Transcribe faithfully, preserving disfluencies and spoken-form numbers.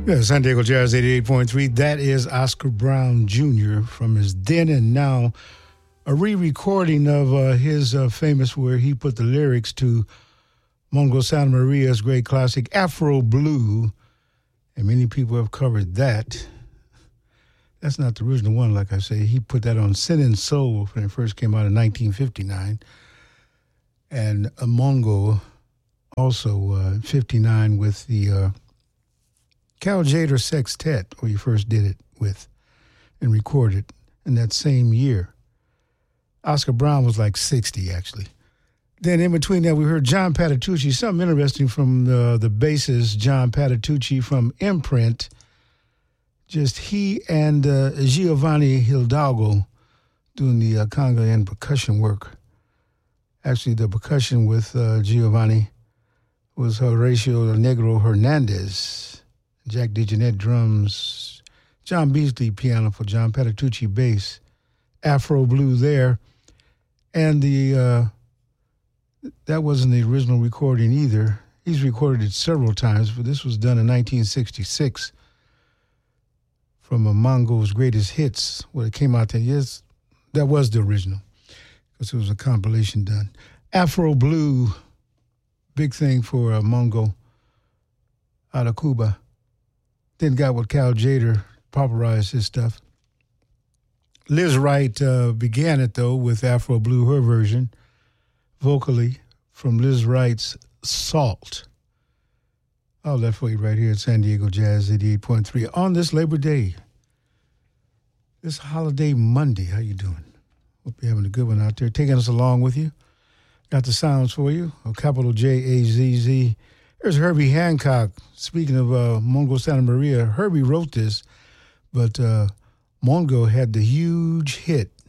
Yeah, San Diego Jazz eighty-eight point three. That is Oscar Brown Junior from his Then and Now, a re-recording of uh, his uh, famous, where he put the lyrics to Mongo Santa Maria's great classic, Afro Blue, and many people have covered that. That's not the original one, like I say. He put that on Sin and Soul when it first came out in nineteen fifty-nine. And uh, Mongo also uh, fifty-nine with the uh, Cal Tjader Sextet, where you first did it with and recorded in that same year. Oscar Brown was like sixty, actually. Then in between that, we heard John Patitucci, something interesting from the, the bassist, John Patitucci from Imprint. Just he and uh, Giovanni Hidalgo doing the uh, conga and percussion work. Actually, the percussion with uh, Giovanni was Horacio Negro Hernandez. Jack DeJohnette drums, John Beasley piano for John Patitucci bass, Afro Blue there. And the uh, that wasn't the original recording either. He's recorded it several times, but this was done in nineteen sixty-six from a Mongo's Greatest Hits, where it came out then. Yes, that was the original, because it was a compilation done. Afro Blue, big thing for uh, Mongo out of Cuba. Then got with Cal Tjader, popularized his stuff. Liz Wright uh, began it, though, with Afro Blue, her version, vocally, from Liz Wright's Salt. All that for you right here at San Diego Jazz eighty-eight point three on this Labor Day. This holiday Monday. How you doing? Hope you're having a good one out there. Taking us along with you. Got the sounds for you. A capital J A Z Z. There's Herbie Hancock. Speaking of uh, Mongo Santa Maria, Herbie wrote this, but uh, Mongo had the huge hit